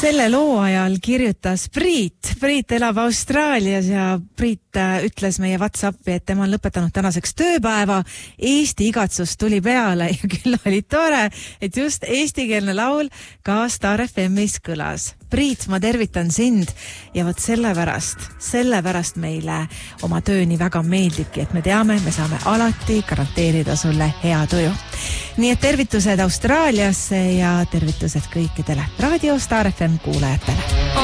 Selle loo ajal kirjutas Priit. Priit elab Austraalias ja Priit ütles meie WhatsAppi, et tema on lõpetanud tänaseks tööpäeva. Eesti igatsus tuli peale ja küll oli tore, et just eestikeelne laul ka Star FM-is kõlas. Priit, ma tervitan sind ja vot sellepärast meile oma töö nii väga meeldibki, et me teame, me saame alati garanteerida sulle hea tuju. Nii et tervitused Austraaliasse ja tervitused kõikidele Raadio Star FM kuulajatele.